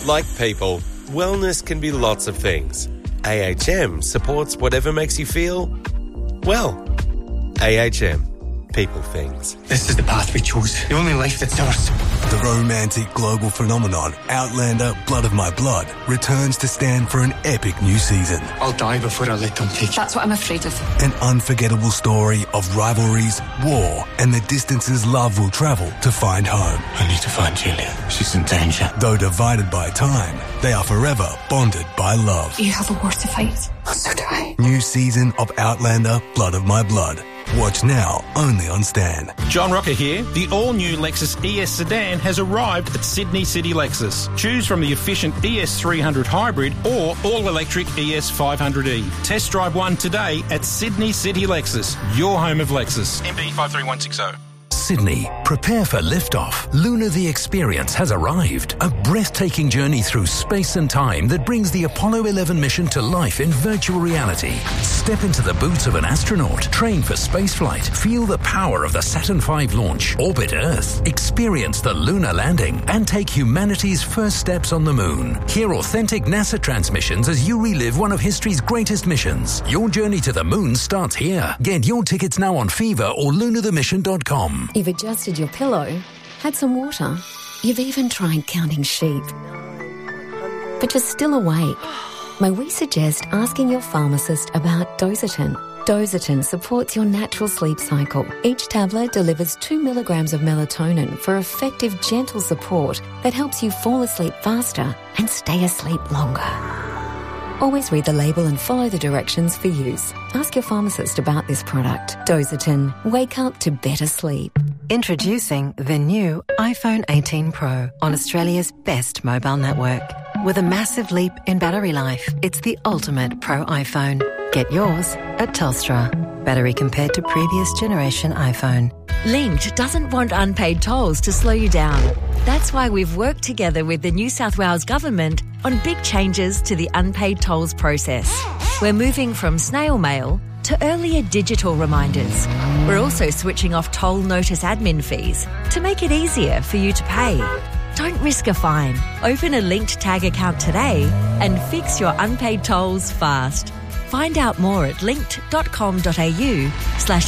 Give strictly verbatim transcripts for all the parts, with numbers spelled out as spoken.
Like people, wellness can be lots of things. A H M supports whatever makes you feel, well. A H M. People things. This is the path we chose. The only life that's ours. The romantic global phenomenon Outlander Blood of My Blood returns to stand for an epic new season. I'll die before I let them take you. That's what I'm afraid of. An unforgettable story of rivalries, war, and the distances love will travel to find home. I need to find Julia. She's in danger. Though divided by time, they are forever bonded by love. You have a war to fight. So do I. New season of Outlander Blood of My Blood. Watch now, only on Stan. John Rocker here. The all-new Lexus E S sedan has arrived at Sydney City Lexus. Choose from the efficient E S three hundred Hybrid or all-electric E S five hundred E. Test drive one today at Sydney City Lexus, your home of Lexus. M B five three one six zero. Sydney, prepare for liftoff. Luna the Experience has arrived. A breathtaking journey through space and time that brings the Apollo eleven mission to life in virtual reality. Step into the boots of an astronaut, train for spaceflight, feel the power of the Saturn five launch, orbit Earth, experience the lunar landing, and take humanity's first steps on the moon. Hear authentic NASA transmissions as you relive one of history's greatest missions. Your journey to the moon starts here. Get your tickets now on Fever or lunar the mission dot com. You've adjusted your pillow, had some water. You've even tried counting sheep. But you're still awake. May we suggest asking your pharmacist about Dositin? Dositin supports your natural sleep cycle. Each tablet delivers two milligrams of melatonin for effective, gentle support that helps you fall asleep faster and stay asleep longer. Always read the label and follow the directions for use. Ask your pharmacist about this product. Dositin. Wake up to better sleep. Introducing the new iPhone eighteen Pro on Australia's best mobile network. With a massive leap in battery life, it's the ultimate Pro iPhone. Get yours at Telstra. Battery compared to previous generation iPhone. Linked doesn't want unpaid tolls to slow you down. That's why we've worked together with the New South Wales Government on big changes to the unpaid tolls process. We're moving from snail mail to earlier digital reminders. We're also switching off toll notice admin fees to make it easier for you to pay. Don't risk a fine. Open a Linked Tag account today and fix your unpaid tolls fast. Find out more at linked.com.au slash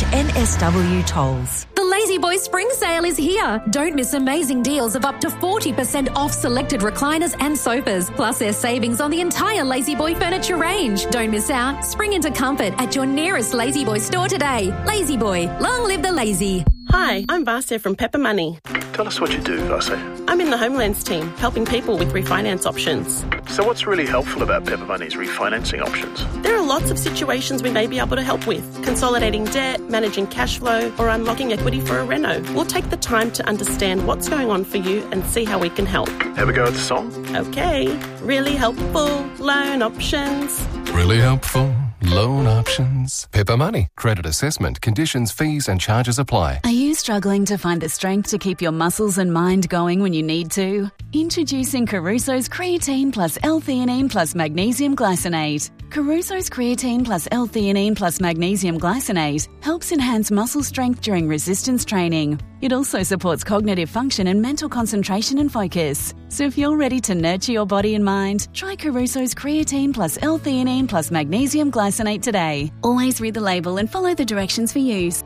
NSW tolls. The Lazy Boy Spring Sale is here. Don't miss amazing deals of up to forty percent off selected recliners and sofas. Plus there's savings on the entire Lazy Boy furniture range. Don't miss out. Spring into comfort at your nearest Lazy Boy store today. Lazy Boy, long live the lazy. Hi, I'm Vasya from Pepper Money. Tell us what you do, Vasya. I'm in the Homelands team, helping people with refinance options. So what's really helpful about Pepper Money's refinancing options? There are lots of situations we may be able to help with. Consolidating debt, managing cash flow, or unlocking equity for a reno. We'll take the time to understand what's going on for you and see how we can help. Have a go at the song? Okay. Really helpful loan options. Really helpful loan options. Pepper Money. Credit assessment. Conditions, fees and charges apply. Are you struggling to find the strength to keep your muscles and mind going when you need to? Introducing Caruso's Creatine Plus L-Theanine Plus Magnesium Glycinate. Caruso's Creatine Plus L-Theanine Plus Magnesium Glycinate helps enhance muscle strength during resistance training. It also supports cognitive function and mental concentration and focus. So if you're ready to nurture your body and mind, try Caruso's Creatine Plus L-Theanine Plus Magnesium Glycinate today. Always read the label and follow the directions for use.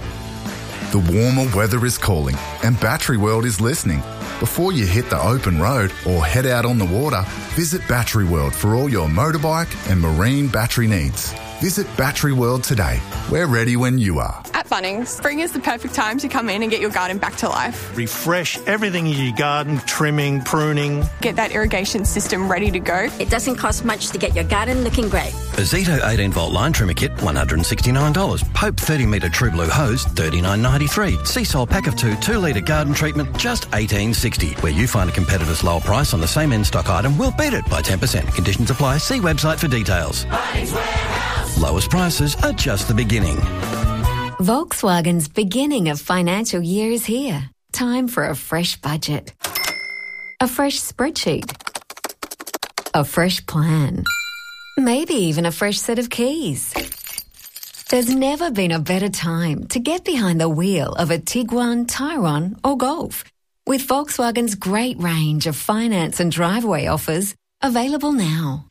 The warmer weather is calling and Battery World is listening. Before you hit the open road or head out on the water, visit Battery World for all your motorbike and marine battery needs. Visit Battery World today. We're ready when you are. At Bunnings, spring is the perfect time to come in and get your garden back to life. Refresh everything in your garden, trimming, pruning. Get that irrigation system ready to go. It doesn't cost much to get your garden looking great. A Zito eighteen volt line trimmer kit, one hundred sixty-nine dollars. Pope thirty metre True Blue hose, thirty-nine ninety-three. Seasol pack of two, two litre garden treatment, just eighteen sixty. Where you find a competitor's lower price on the same in-stock item, we'll beat it by ten percent. Conditions apply. See website for details. Bunnings Warehouse. Lowest prices are just the beginning. Volkswagen's beginning of financial year is here. Time for a fresh budget. A fresh spreadsheet. A fresh plan. Maybe even a fresh set of keys. There's never been a better time to get behind the wheel of a Tiguan, Tyron or Golf. with Volkswagen's great range of finance and driveway offers available now.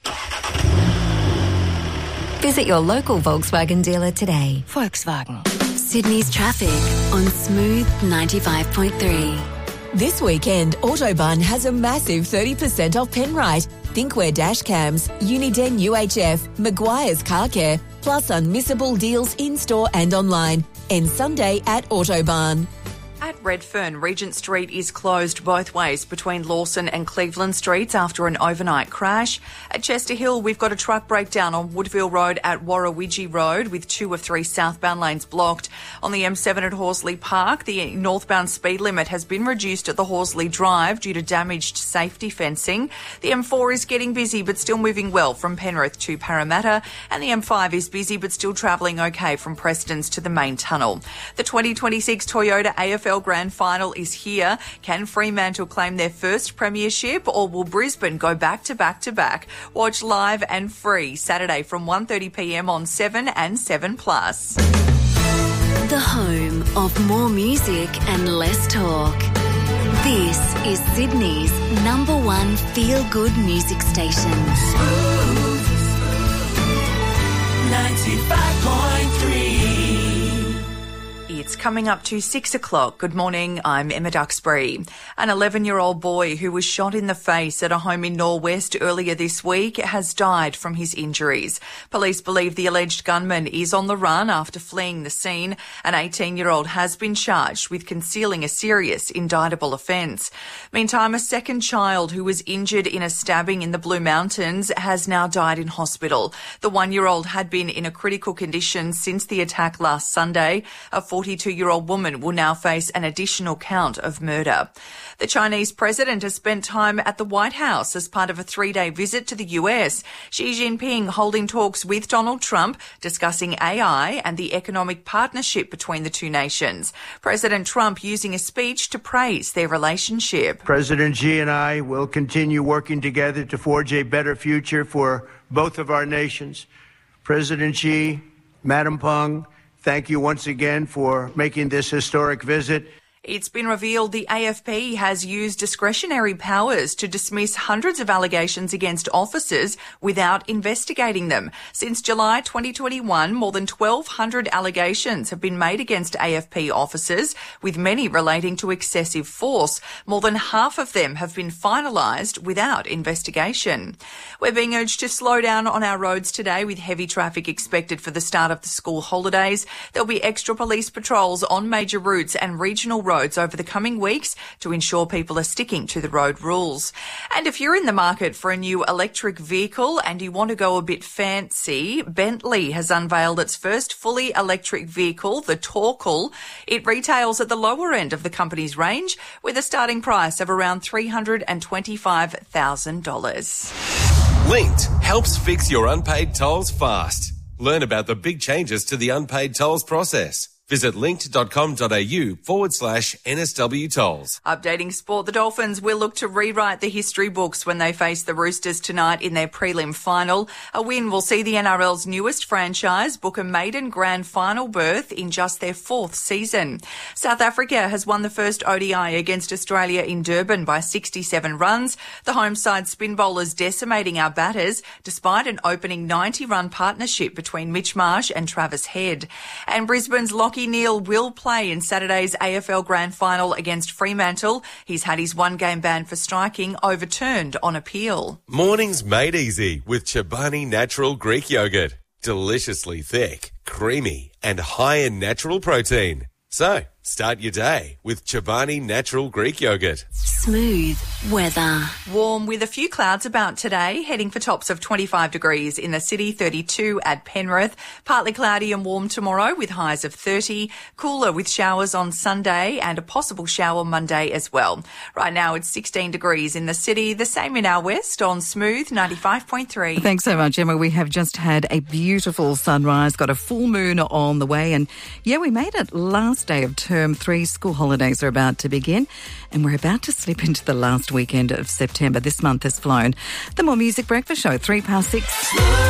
Visit your local Volkswagen dealer today. Volkswagen. Sydney's traffic on Smooth ninety-five point three. This weekend, Autobahn has a massive thirty percent off Penrite. Thinkware dash cams, Uniden U H F, Maguire's Car Care, plus unmissable deals in-store and online. And Sunday at Autobahn. At Redfern, Regent Street is closed both ways between Lawson and Cleveland Streets after an overnight crash. At Chester Hill, we've got a truck breakdown on Woodville Road at Warrawidgee Road with two of three southbound lanes blocked. On the M seven at Horsley Park, the northbound speed limit has been reduced at the Horsley Drive due to damaged safety fencing. The M four is getting busy but still moving well from Penrith to Parramatta, and the M five is busy but still travelling okay from Prestons to the main tunnel. The twenty twenty-six Toyota A F L Grand Final is here. Can Fremantle claim their first premiership, or will Brisbane go back to back to back? Watch live and free Saturday from one thirty p m on seven and seven plus. The home of more music and less talk. This is Sydney's number one feel-good music station. ninety-five point three. It's coming up to six o'clock. Good morning, I'm Emma Duxbury. An eleven-year-old boy who was shot in the face at a home in Norwest earlier this week has died from his injuries. Police believe the alleged gunman is on the run after fleeing the scene. An eighteen-year-old has been charged with concealing a serious indictable offence. Meantime, a second child who was injured in a stabbing in the Blue Mountains has now died in hospital. The one-year-old had been in a critical condition since the attack last Sunday. A forty-two-year-old woman will now face an additional count of murder. The Chinese president has spent time at the White House as part of a three-day visit to the U S. Xi Jinping holding talks with Donald Trump, discussing A I and the economic partnership between the two nations. President Trump using a speech to praise their relationship. President Xi and I will continue working together to forge a better future for both of our nations. President Xi, Madam Peng, thank you once again for making this historic visit. It's been revealed the A F P has used discretionary powers to dismiss hundreds of allegations against officers without investigating them. Since July twenty twenty-one, more than twelve hundred allegations have been made against A F P officers, with many relating to excessive force. More than half of them have been finalised without investigation. We're being urged to slow down on our roads today, with heavy traffic expected for the start of the school holidays. There'll be extra police patrols on major routes and regional roads over the coming weeks to ensure people are sticking to the road rules. And if you're in the market for a new electric vehicle and you want to go a bit fancy, Bentley has unveiled its first fully electric vehicle, the Torkel. It retails at the lower end of the company's range with a starting price of around three hundred twenty-five thousand dollars. Linked helps fix your unpaid tolls fast. Learn about the big changes to the unpaid tolls process. Visit linked.com.au forward slash NSW tolls. Updating sport, the Dolphins will look to rewrite the history books when they face the Roosters tonight in their prelim final. A win will see the N R L's newest franchise book a maiden grand final berth in just their fourth season. South Africa has won the first O D I against Australia in Durban by sixty-seven runs. The home side spin bowlers decimating our batters despite an opening ninety-run partnership between Mitch Marsh and Travis Head. And Brisbane's Lockie Neal will play in Saturday's A F L Grand Final against Fremantle. He's had his one-game ban for striking overturned on appeal. Mornings made easy with Chobani Natural Greek Yogurt. Deliciously thick, creamy and high in natural protein. So, start your day with Chobani Natural Greek Yogurt. Smooth weather. Warm with a few clouds about today, heading for tops of twenty-five degrees in the city, thirty-two at Penrith. Partly cloudy and warm tomorrow with highs of thirty. Cooler with showers on Sunday and a possible shower Monday as well. Right now it's sixteen degrees in the city, the same in our west on Smooth ninety-five point three. Thanks so much, Emma. We have just had a beautiful sunrise, got a full moon on the way, and yeah, we made it last day of term three. School holidays are about to begin, and we're about to slip into the last weekend of September. This month has flown. The More Music Breakfast Show, three past six.